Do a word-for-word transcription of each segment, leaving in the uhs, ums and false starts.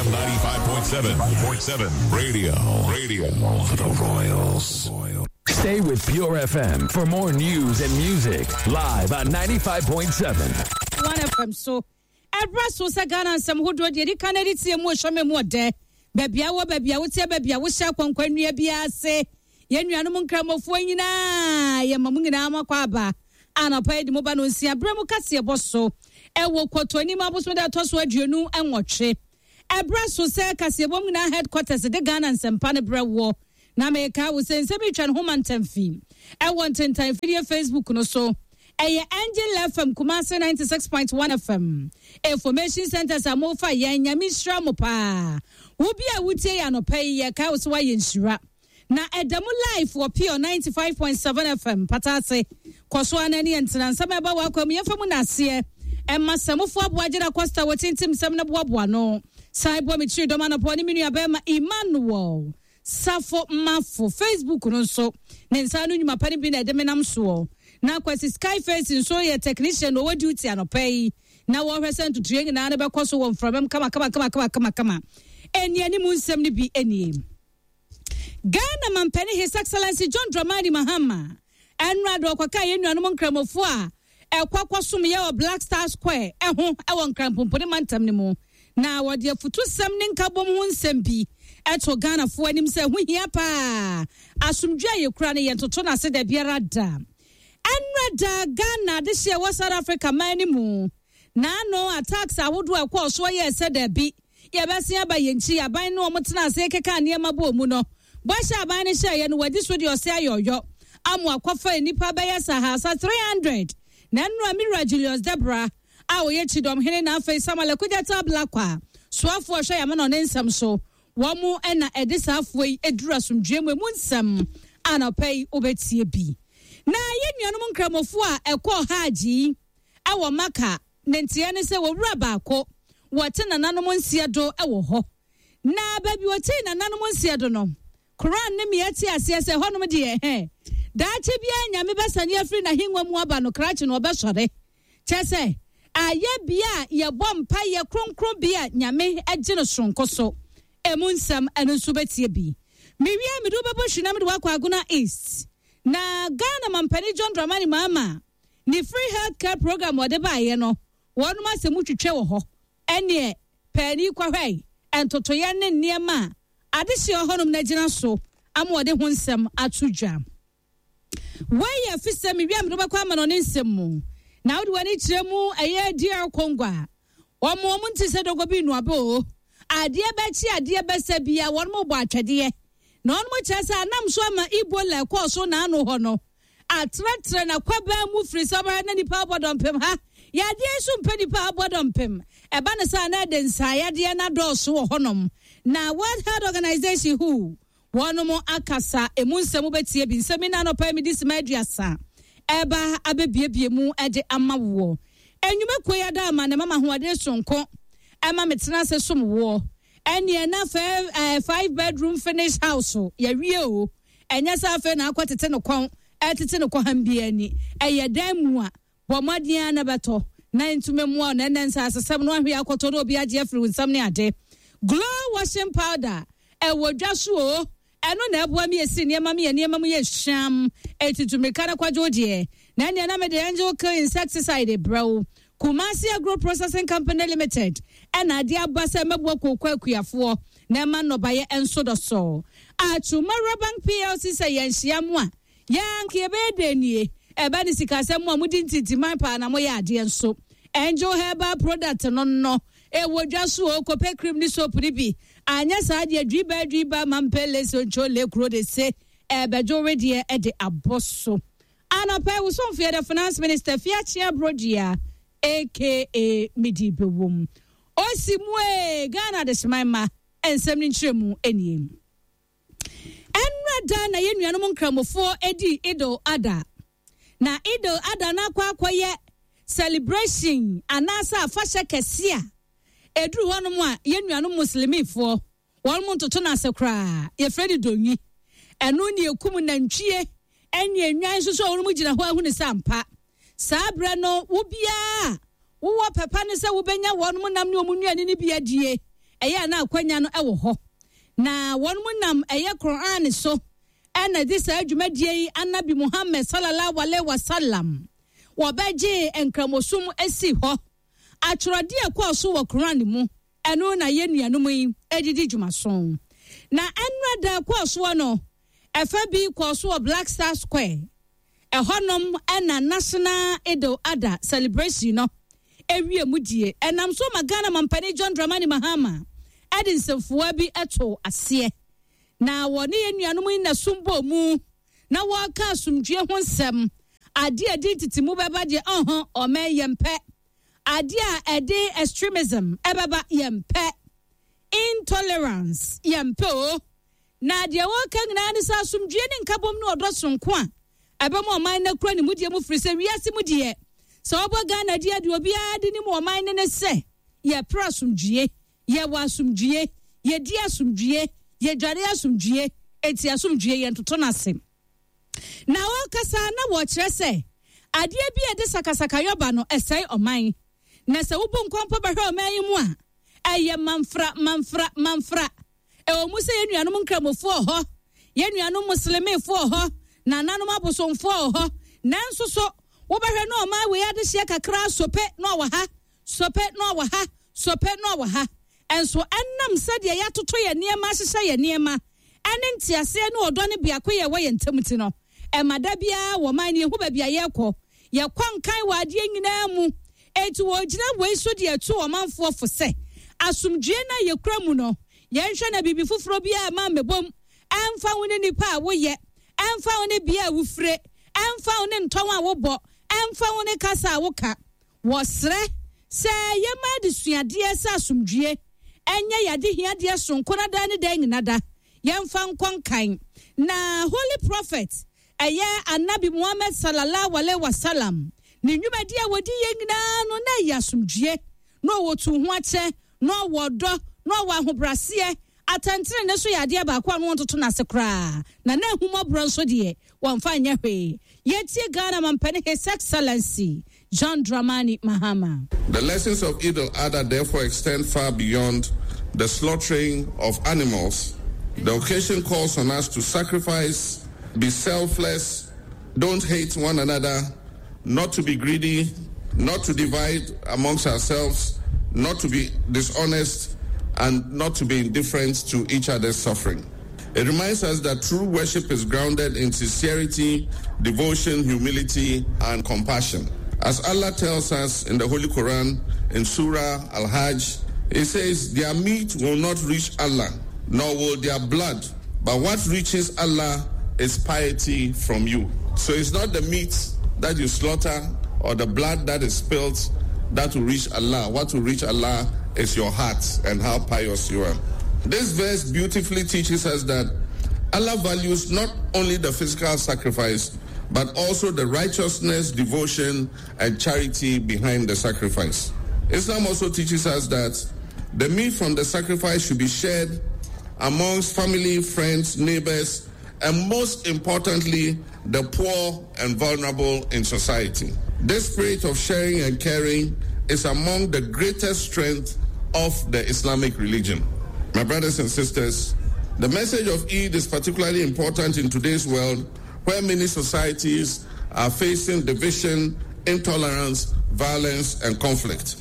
ninety-five point seven. ninety-five point seven. Radio. Radio for the Royals. Stay with Pure F M for more news and music. Live on ninety-five point seven. One F M so. Ebra so sa Ghana nsem hodo de di kanadi tie mu ohweme mu ode. Babia wo babia wo tie babia wo hya kwankwanua bia ase. Ye nuanom nkramofo nyina ye mamu nyina amakwa aba. Anapa edi mo ba no nsia bremu kase boso. Ewo kwotoni maboso da toso aduonu enwotwe. Ebra so se kase bom nyina headquarters de Ghana nsempa ne brewo. Na meka wo se nsemi twan ho mantamfi. Ewo ntentan video Facebook no so. Eye Angel F M Kumasi ninety-six point one F M. Information centers are more for yen nyamisra mo pa. Wo bia wutie ya no pay ye ka wo so wa yenshira. Na Edamu Life for Pure ninety-five point seven F M patase. Koso anani entena nsama eba wa kwam ye famu na ase. Emma samofo aboagera Costa wotintim sam na boaboa no. Sai bo mitri do man oponi minu abema Emmanuel. Safo mafo Facebook no so. Ne nsa no nyuma pani bi na edemenam so. Na kwasi Skyface so ye technician no duty anopai na wo hwese ntutuye na na be koso wo mfrabem kama kama kama kama kama kama eni ani mu nsem ni bi eni Ghana mampani His Excellency John Dramani Mahama enrado okwaka ye nuanom nkramofo a ekwakwasom ye o Black Star Square eho ewo nkrampomponi mantam ni mu na wo de futu sem ni nkabom ho nsem bi eto Ghana fo anim se hu hia pa asomdwa ye kura ne ye ntoto na se da biara da Enrada Ghana this year was South Africa manimu. Na no attacks I would do a course why ye said there be. Ye basia by yenchi, a by no mutana se keka near mabu muno. Basha bani share and where this would you say yo yo. Amwa kofa nipa bayasa has a three hundred. Nanra Mira Julius Debra. Our yechidom hidden our face some lakujata blakwa. Swap for shaman on ensam so. Wamu ena edis halfway a drasum jim we munsam. Ana pay ubeti be. Na ye nuanom nkramofo a ekọ haji ewo maka nentie ne se wo wura baako wote nananom nsiedo ewo ho na babi wote nananom nsiedo no Quran ne miati ase se honom de he daache bia nyame besane afri na hinwa mu aba no krache no obesore chese aye bia ye bompa ye kronkron bia nyame agye no sonko so emunsam eno so betie bi miwia medu bebo hwina me de wakwa aguna east na Ghana mampani John Dramani Mahama ni free healthcare program wode ba ye no wonu ma se mutwetwe wo ho ene pani kwahwai entotoye ne niema adehye honom na gina so am wode ho nsem atudwa weye fisem wiam do bakwa ma no ne nsem mu na wode wani kiremu eye dia kongwa omo omo ntise dogo bi nu abo ade ba chi ade ba sa bia wonu mo bo atwede na onu mo chese anam so ama Ebola kwa so na anu ho no atratre na kwaba mu firi saba na nipa abodompem ha ya de so mpani pa abodompem e ba ne sa na de nsa ya de na do so ho honom na World Health Organization who wonu mo akasa emunsem betie bi nsemi na no pa mi dis mediasa eba abebiebie mu ede amawo enwuma koya da ama na mama ho ade sonko ema metena se somwo ene na five five bedroom finish house ya wie o enya sa fe na akwatete no kon etete no kon hambia ani eye dan mu a bomadian na beto na ntume mu a na nensa asesem no ahwe akoto do obi age afiri nsam ne ade glow washing powder e wodwaso o eno na eboa mi esi ne ma me ne ma mu ye hwam etitumirika na kwajo de na ne na me de angel kill insecticide bro Kumasi Agro Processing Company Limited and Adia Basa Mabwa Kuakuyafo Nema Nobaye and Sodoso. Achuma Bank P L C say Yanshiamwa Yanki Bedeni Ebanisika Samwa Mudinti Timapa and Amoya Dian so Angel Herbal Product no no e wojasu okope cream ni soap ribi anya sadia driba driba mampele so chole kro de se e bejo redie e de aboso anapa wo so fie the finance minister Fiachia Brodia aka Midi Bewum Osimwe Ghana de Smima ensem ni ntremu eniem enrada na ye nuanom nkramofo edi Idul Adha na Idul Adha na kwa kwaye celebration anasa afasha kesia edru honom a ye nuanom muslimifo won mo ntoto na sekra ye Fredi Donyi eno ne ekum nantwie ene enwan so so won mo gina ho ahu ne sampa sabra no wo bia wo wo papa ne se wo benya won mo nam ne omunua ne bia die ɛyɛ na akwanya no ɛwɔ hɔ na wɔn mu nam ɛyɛ Quran so ɛna de saa adwumadie yi Anabi Muhammad sallallahu alaihi wasallam wɔbɛgye nkramosum esi hɔ atwerɛde akɔ so wɔ Quran mu ɛno na yɛ nuanom yi edidi dwumason na ɛnra da akɔ so no ɛfa bi kɔ so wɔ Black Star Square ɛhɔnom ɛna National Idul Adha celebration no ewie mu die ɛnam so magana mampani John Dramani Mahama ɛde nsɛmfua bi ɛto aseɛ na wɔne yɛ nuanom yi na sumbo mu na wɔka asomdue ho nsɛm ade ade titimu bɛba de ɔho ɔmɛ yɛmpɛ ade a ɛde extremism ɛbɛba yɛmpɛ intolerance yɛmpɛ o na de wɔka nyina ne sa asomdue ne nkabom ne ɔdɔ sonko a ɛbɛma ɔman na kura ne mu die mu firi sɛ wiase mu die sɛ ɔbɔ Ghana de ade obiara de ne mu ɔman ne ne sɛ yɛpra asomdue yɛwɔ asomdue yɛdi asomdue yɛdware asomdue eti asomdue yɛntoto n'ase na wɔkasa na wɔkyerɛ sɛ adeɛ bi a de sakasaka yɔba no ɛsɛe ɔman na sɛ wobɔ nkɔmpo bɛhwɛ ɔman yi mu a ɛyɛ manfra manfra manfra ɛwɔ mu sɛ yɛn nuanom nkramofoɔ hɔ yɛn nuanom muslimifoɔ hɔ na nanom abosomfoɔ hɔ nanso so wobɛhwɛ no ɔman wei ade hyɛ kakra sope na ɔwɔ ha sope na ɔwɔ ha sope na ɔwɔ ha enso ɛnam sɛdeɛ yɛatoto yɛ nneɛma ahyehyɛ yɛ nneɛma ɛne ntiaseɛ ne ɔdɔ ne biako yɛ wɔ yɛ ntamti no ɛmada biara wɔ man ne hu ba bia yɛkɔ yɛkɔ nkan wɔ adeɛ nyinaa mu eti wɔ gyina wei so deɛ to ɔmanfoɔ fo sɛ asomdue na yɛkura mu no yɛnhwɛ na bibi foforo biara ma mebom ɛmfa wo ne nipa a woyɛ ɛmfa wo ne bia a wofire ɛmfa wo ne ntɔn a wobɔ ɛmfa wo ne kasa a woka wɔsrɛ sɛ yɛma de suadeɛ sɛ asomdue ɛnyɛ yɛde hiadeɛ sonko na da ne da nyina da yɛmfa nkɔnkan na holy prophet ɛyɛ Anabi Muhammad sallallahu alaihi wasallam ne nwumadi a wodi yɛ nyinaa no na yɛ asomdue na wɔtu ho akyɛ na wɔdɔ na wɔahobraseɛ atantere ne so yɛ adeɛ baako a no ntoto n'ase koraa na na ahumɔborɔ nso deɛ wɔmfa nyɛ hwee yɛtie Ghana mampane His Excellency John Dramani Mahama. The lessons of Eid al-Adha therefore extend far beyond the slaughtering of animals. The occasion calls on us to sacrifice, be selfless, don't hate one another, not to be greedy, not to divide amongst ourselves, not to be dishonest, and not to be indifferent to each other's suffering. It reminds us that true worship is grounded in sincerity, devotion, humility, and compassion. As Allah tells us in the Holy Quran, in Surah Al-Hajj, it says, their meat will not reach Allah, nor will their blood, but what reaches Allah is piety from you. So it's not the meat that you slaughter or the blood that is spilled that will reach Allah. What will reach Allah is your heart and how pious you are. This verse beautifully teaches us that Allah values not only the physical sacrifice, but also the righteousness, devotion, and charity behind the sacrifice. Islam also teaches us that the meat from the sacrifice should be shared amongst family, friends, neighbors, and most importantly, the poor and vulnerable in society. This spirit of sharing and caring is among the greatest strengths of the Islamic religion. My brothers and sisters, the message of Eid is particularly important in today's world, where many societies are facing division, intolerance, violence, and conflict.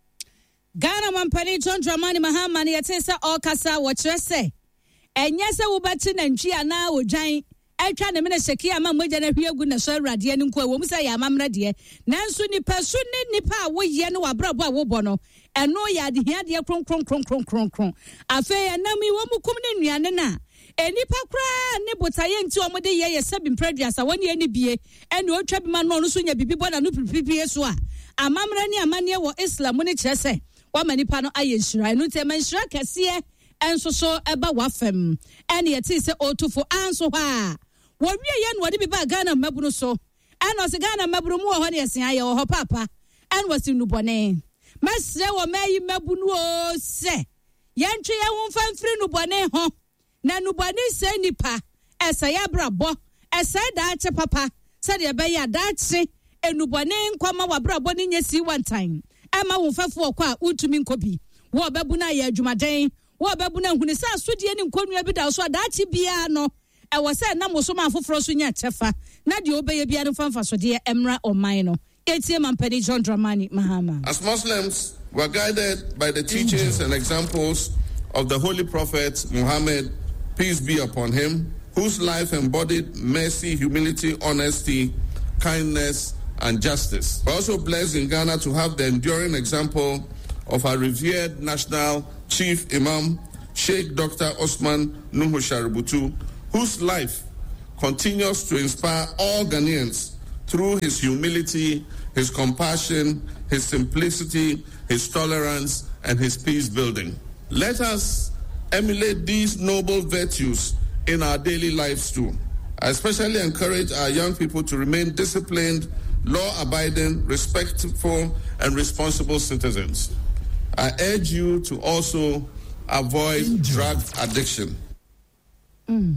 Ghana mampani John Dramani Mahama ne yɛte sɛ ɔkasa wɔkyerɛ sɛ ɛnyɛ sɛ wobɛte nantwi anaa odwan atwa ne mene hyɛke ama mogya no hwie gu ne so awuradeɛ no nko a wɔm sɛ yɛ amammerɛ deɛ nanso nipa so ne nipa a woyɛ no wabrabɔ a wobɔ no ɛno yɛ adehiadeɛ kronkronkronkronkronkron afei ɛnam yi wɔ mu kum ne nnuane no a enipa koraa ne botaye nti ɔmo de yɛ yɛ sɛ bimprɛduasa wɔne ani bie ɛne otwa bi ma no no so nya bibi bɔ na no pipipie so a amammerɛ ne amanneɛ wɔ Islam ne kyerɛ sɛ wama nipa no ayɛ nhyira ɛno nti ɛma nhyira kɛseɛ ɛnso so ɛba wafam ɛne yɛte sɛ ɔtufo anso hɔ a wɔwie yɛ no wɔde bi ba Ghana mmabunu so ɛna ɔsɛ Ghana mmabunu mu wɔ hɔ ne yɛsen ayɛ wɔ hɔ papa ɛna wɔsi nubɔne mɛsrɛ wɔ mɛyi mmabunu o sɛ yɛntwe yɛn ho mfa mfiri nubɔne ho na nubɔne sɛ nipa ɛsɛ yɛ abrabɔ ɛsɛ daakye papa sɛdeɛ ɛbɛyɛ a daakye enubɔne nkɔma wabrabɔ ne nyɛ si one time ɛma wo mfɛfo ɔkɔ a wontumi nkɔ bi wo bebu na ye adwumaden wo bebu na hunu sa asodie ni nkonnua bi da so adaachi bia no e wo se na mosoma afoforo so nya chefa na de obeye bia no famfa so de emra oman no etie Mampani John Dramani Mahama. As Muslims, we're guided by the teachings and examples of the Holy Prophet Muhammad, peace be upon him, whose life embodied mercy, humility, honesty, kindness, and justice. We're also blessed in Ghana to have the enduring example of our revered national chief imam, Sheikh Doctor Osman Nuhu Shaributu, whose life continues to inspire all Ghanaians through his humility, his compassion, his simplicity, his tolerance, and his peace building. Let us emulate these noble virtues in our daily lives too. I especially encourage our young people to remain disciplined, law-abiding, respectful, and responsible citizens. I urge you to also avoid drug addiction. Mm.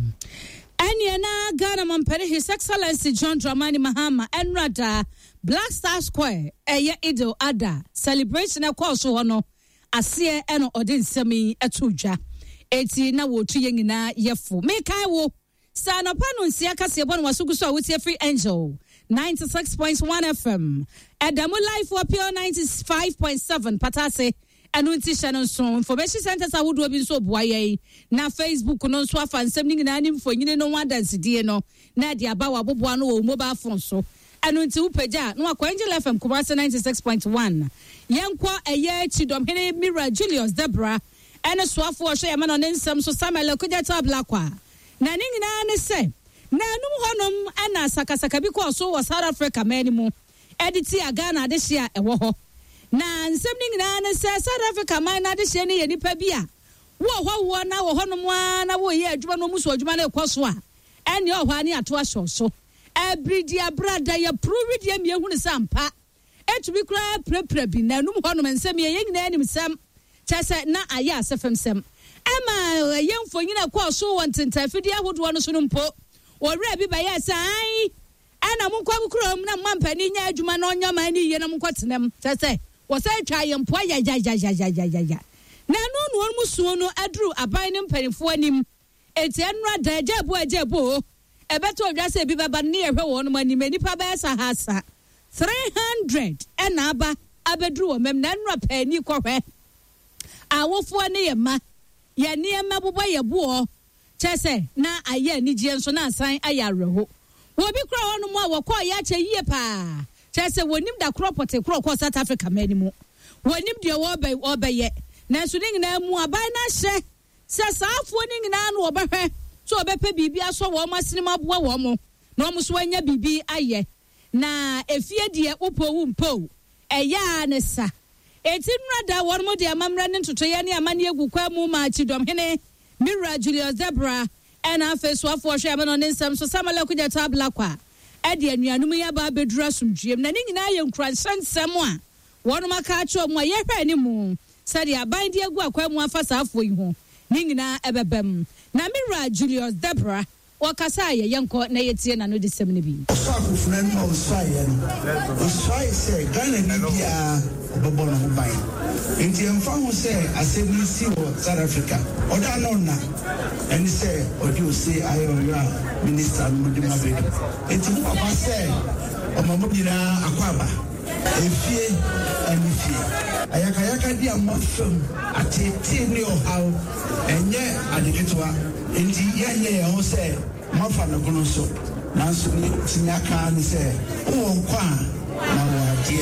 Eniana Ghana Mampani His Excellency John Dramani Mahama Enrada Black Star Square Eye Ido Ada celebration e course hono asie eno odin semi etuja eti na wotu ye nyina yefo me kai wo sa no pano nsia kase ebo no wasugu so wotie Free Angel ninety-six point one F M Adamu Life for Pure ninety-five point seven Patase Anunti Shannon so information centers awudu obi so boaye na Facebook no so afa nsem ni nyina nim fonyine no wadanse die no na de aba waboboa no wo mobile phone so Anunti upeja no akwa Angel F M Kumasi ninety-six point one yenkwo eye chidom hene Mira Julius Debra ene soafo hwe yema no nsem so Samuel Kujata Blakwa na ni nyina ne se na anum honom ana sakasaka bi ko so wo South Africa mani mu editi Ghana de hia ewo ho na nsem ni nyina ne se South Africa man na de hia ne ye nipa bia wo ho wo na wo honom na wo ye adwuma no muso adwuma na ekoso a ene o hwa ne ato ahyo so ebridia brada ya prove dia me ehunu sampa etubi kra prepre bi na anum honom nsem ye nyina anim sam chese na aya asefem sem ema yemfo nyina ko so won tentafidi ahodo no so no mpo owura bi ba ya sai ana mun kwa kuro na Mampani nya adwuma na onyama ni ye na mun kwatenem chese wo sai twa yempo ya ya ya ya ya ya ya na no no mu suo no adru aban ne mpanifo anim eti enra da ajebu ajebu ebeto odwase bi baba ne ehwe wo no anim nipa ba sa hasa three hundred ena aba abedru wo mem na enra pani kohwe awofo ne yema ye ne yema bobo ye bo chese na aye ni je nso na asan ayarehwo wo bi kro ho no mu awokọ ya che yie pa chese wonim da kropote kro ko South Africa mani mu wonim de wo be wo be ye na nso ni na mu aban na hye se saafo ni na no obehwe so obepe bibi aso wo masinima boa wo mo na omo so anya bibi aye na efie de upo wu mpo eya ne sa eti nrada wo mo de amamra ne ntoto ye ne amane egu kwa mu ma chidom hene Mira Julius Debra ena feso afo hwe amano ne nsem so Samuel Kujata Blakwa e de anuanum ya ba bedura sumdwiem na ne nyina ye nkransansem a wono maka acho mu ye hwe ne mu sade aban de egu akwa mu afa saafo yi ho ne nyina ebebem na Mira Julius Debra wakasa ye yenko na yetie na no de sem ne bi osafo na no osfaye no osfaye se Ghana ni bia bobo no bai enti emfa ho se asemi si wo South Africa oda no na eni se odi o se ayo ya minister mudi mabedo enti papa se o mamo bina akwaba efie eni fie ayaka yaka di amafam atete ni o hawo enye adeketwa enti yenye ho se mafa no kono so nanso ni tinyaka ni se o nkwa na wade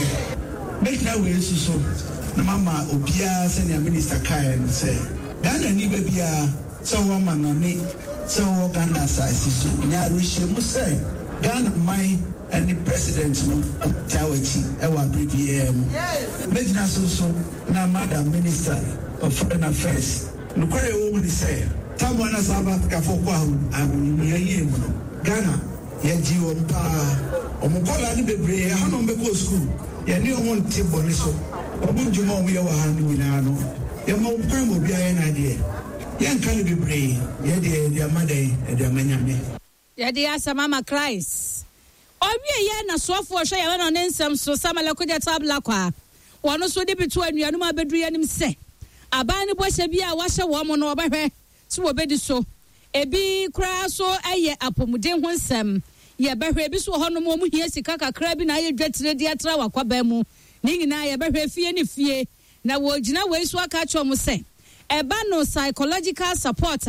mekna we suso na mama obia se ni minister kai ni se Ghana ni bebia so wo manani so wo Ghana sa siso nya rushe mu se Ghana mai any president no tawachi e wa B B M mekna suso na madam minister of foreign affairs no kwere wo mu ni se Tamu na South Africa for kwa amu ye mu Ghana ye ji o mpa o mo kola ni bebre ha no mbeko school ye ni o mo nti boni so o bu juma o ye wa ha ni nyina no ye mo kwa mo bia ye na de ye nka ni bebre ye de de amadai e de amanyame ye de asamama Christ owie ye na sofo hwe ye no nsem so Samuel Kujata Blakwa wono so de bitu anuanum abedu ye nim se aban ne bɔhyɛ bi a wahye wɔ mo no wɔbɛhwɛ so wɔbɛdi so ebi kura so ɛyɛ apɔmuden ho nsɛm yɛbɛhwɛ ebi so wɔ hɔ no mo mu hia sika kakra bi na ayɛ dwatire de atra wakɔba mu ne nyinaa yɛbɛhwɛ fie ne fie na wɔgyina wei so aka kyerɛ mo sɛ ɛba no psychological support